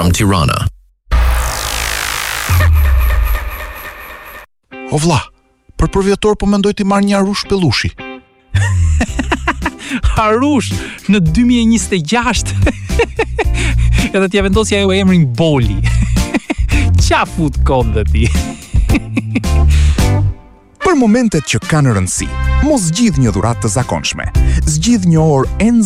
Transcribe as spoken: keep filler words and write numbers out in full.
from Tirana. O vlla, për përvjetor po mendoj t'i marr një Arush Pellushi. Harush në dy mijë e njëzet e gjashtë. Edhe t'ja vendosja ajo emrin Boli. Qa fut kodë ti? Për momentet që kanë rëndësi, mos zgjidh një dhuratë të zakonshme. Zgjidh një orë